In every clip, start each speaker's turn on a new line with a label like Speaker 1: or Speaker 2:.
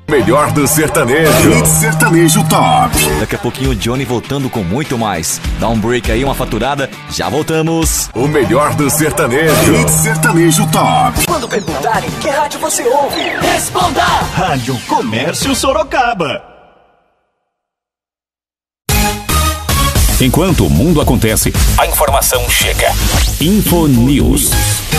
Speaker 1: Melhor do sertanejo. Hit Sertanejo Top.
Speaker 2: Daqui a pouquinho o Johnny voltando com muito mais. Dá um break aí, uma faturada. Já voltamos.
Speaker 1: O melhor do sertanejo. Hit Sertanejo Top.
Speaker 3: Quando perguntarem que rádio você ouve, responda: Rádio Comércio Sorocaba.
Speaker 4: Enquanto o mundo acontece, a informação chega. Infonews.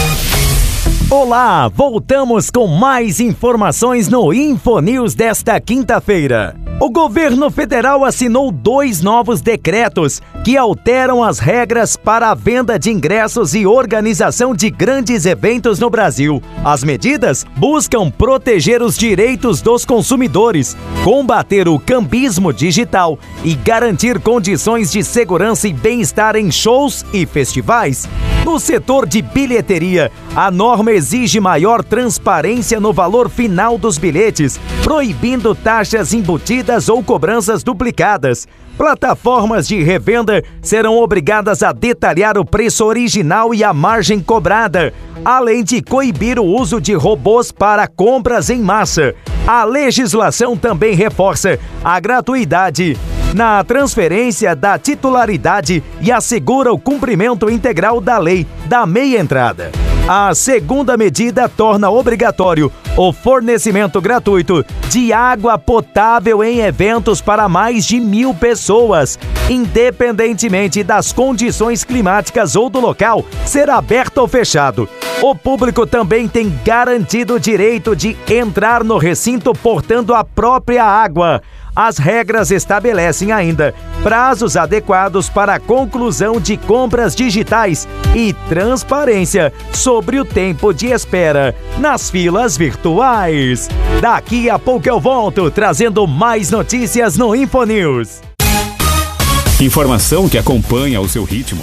Speaker 5: Olá, voltamos com mais informações no Infonews desta quinta-feira. O governo federal assinou 2 novos decretos que alteram as regras para a venda de ingressos e organização de grandes eventos no Brasil. As medidas buscam proteger os direitos dos consumidores, combater o cambismo digital e garantir condições de segurança e bem-estar em shows e festivais. No setor de bilheteria, a norma exige maior transparência no valor final dos bilhetes, proibindo taxas embutidas ou cobranças duplicadas. Plataformas de revenda serão obrigadas a detalhar o preço original e a margem cobrada, além de coibir o uso de robôs para compras em massa. A legislação também reforça a gratuidade na transferência da titularidade e assegura o cumprimento integral da lei da meia entrada. A segunda medida torna obrigatório o fornecimento gratuito de água potável em eventos para mais de 1.000 pessoas, independentemente das condições climáticas ou do local ser aberto ou fechado. O público também tem garantido o direito de entrar no recinto portando a própria água. As regras estabelecem ainda prazos adequados para a conclusão de compras digitais e transparência sobre o tempo de espera nas filas virtuais. Daqui a pouco eu volto trazendo mais notícias no Infonews.
Speaker 4: Informação que acompanha o seu ritmo.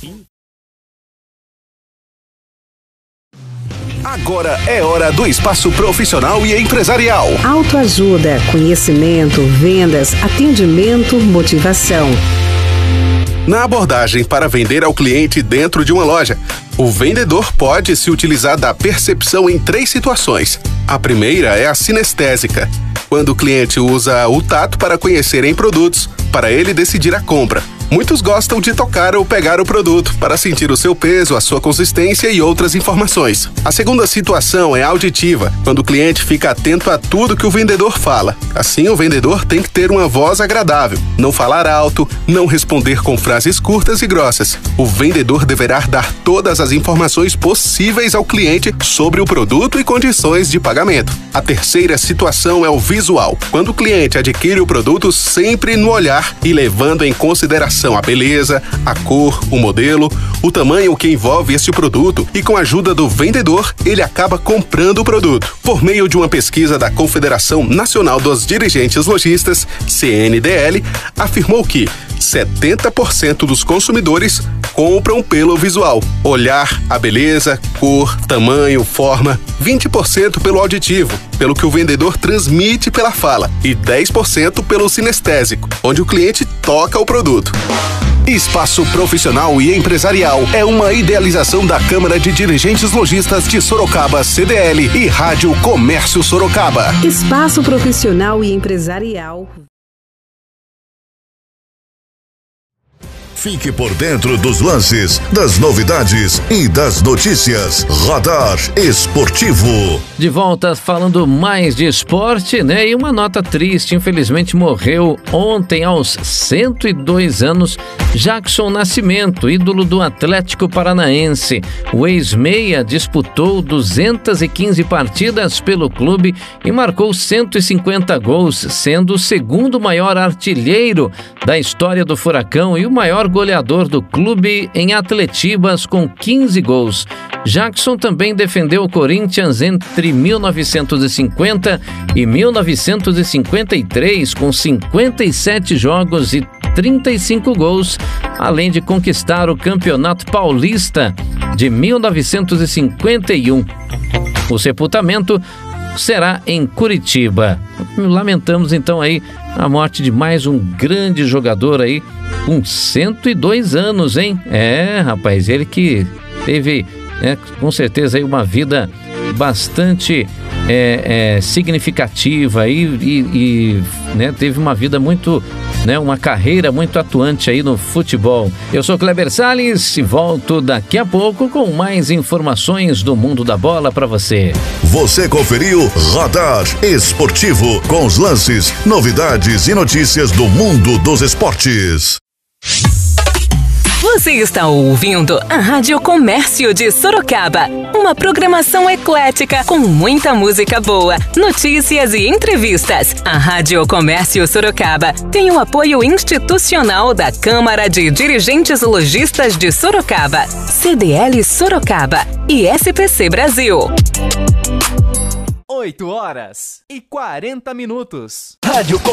Speaker 1: Agora é hora do espaço profissional e empresarial.
Speaker 6: Autoajuda, conhecimento, vendas, atendimento, motivação.
Speaker 7: Na abordagem para vender ao cliente dentro de uma loja, o vendedor pode se utilizar da percepção em 3 situações. A primeira é a sinestésica, quando o cliente usa o tato para conhecer em produtos, para ele decidir a compra. Muitos gostam de tocar ou pegar o produto para sentir o seu peso, a sua consistência e outras informações. A segunda situação é auditiva, quando o cliente fica atento a tudo que o vendedor fala. Assim, o vendedor tem que ter uma voz agradável, não falar alto, não responder com frases curtas e grossas. O vendedor deverá dar todas as informações possíveis ao cliente sobre o produto e condições de pagamento. A terceira situação é o visual, quando o cliente adquire o produto sempre no olhar e levando em consideração a beleza, a cor, o modelo, o tamanho que envolve este produto e com a ajuda do vendedor, ele acaba comprando o produto. Por meio de uma pesquisa da Confederação Nacional dos Dirigentes Lojistas, CNDL, afirmou que 70% dos consumidores compram pelo visual. Olhar a beleza, cor, tamanho, forma. 20% pelo auditivo, pelo que o vendedor transmite pela fala. E 10% pelo sinestésico, onde o cliente toca o produto.
Speaker 1: Espaço Profissional e Empresarial é uma idealização da Câmara de Dirigentes Lojistas de Sorocaba, CDL e Rádio Comércio Sorocaba.
Speaker 6: Espaço Profissional e Empresarial.
Speaker 8: Fique por dentro dos lances, das novidades e das notícias. Radar Esportivo.
Speaker 9: De volta falando mais de esporte, né? E uma nota triste, infelizmente morreu ontem aos 102 anos, Jackson Nascimento, ídolo do Atlético Paranaense. O ex-meia disputou 215 partidas pelo clube e marcou 150 gols, sendo o segundo maior artilheiro da história do Furacão e o maior goleador do clube em atletibas com 15 gols. Jackson também defendeu o Corinthians entre 1950 e 1953 com 57 jogos e 35 gols, além de conquistar o Campeonato Paulista de 1951. O sepultamento será em Curitiba. Lamentamos então aí a morte de mais um grande jogador aí com 102 anos, hein? Rapaz, ele que teve, com certeza aí uma vida bastante significativa e né, teve uma vida muito, né, uma carreira muito atuante aí no futebol. Eu sou Kleber Salles e volto daqui a pouco com mais informações do mundo da bola para você.
Speaker 8: Você conferiu Radar Esportivo com os lances, novidades e notícias do mundo dos esportes.
Speaker 10: Você está ouvindo a Rádio Comércio de Sorocaba, uma programação eclética com muita música boa, notícias e entrevistas. A Rádio Comércio Sorocaba tem o apoio institucional da Câmara de Dirigentes Lojistas de Sorocaba, CDL Sorocaba e SPC Brasil.
Speaker 11: 8 horas e 40 minutos.
Speaker 3: Rádio